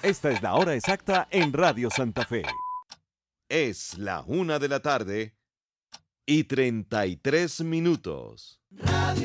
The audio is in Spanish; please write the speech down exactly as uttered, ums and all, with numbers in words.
Esta es la hora exacta en Radio Santa Fe. Es la una de la tarde y treinta y tres minutos. Radio